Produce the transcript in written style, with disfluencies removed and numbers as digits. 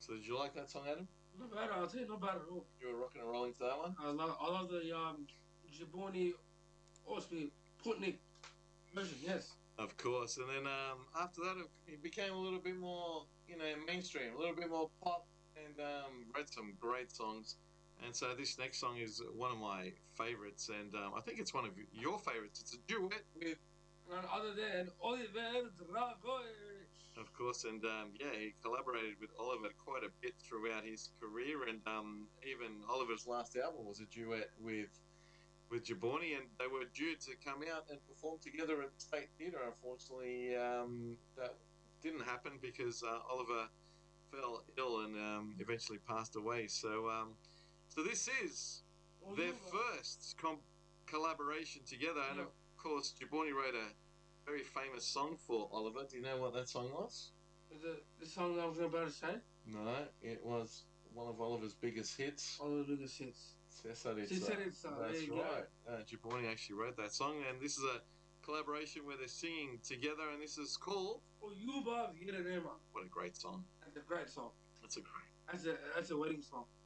So did you like that song, Adam? Not bad, I'll tell you, not bad at all. You were rocking and rolling to that one? I love the Jaboni Osby Putnik version, yes. Of course. And then after that, it became a little bit more, mainstream, a little bit more pop, and wrote some great songs. And so this next song is one of my favorites, and I think it's one of your favorites. It's a duet with, None other than Oliver Dragovic. of course, and he collaborated with Oliver quite a bit throughout his career, and even Oliver's last album was a duet with Jaboni, and they were due to come out and perform together at the State Theatre. Unfortunately, that didn't happen because Oliver fell ill and eventually passed away. So this is their first collaboration together, and of course, Jaboni wrote a very famous song for Oliver. Do you know what that song was? Is it the song I was about to say? No, it was one of Oliver's biggest hits. Oliver's biggest hits. Cesaritsa. That's right. Jaboni actually wrote that song, and this is a collaboration where they're singing together, and this is called Yuba Virenema. What a great song. That's a great song. That's a great. That's a wedding song.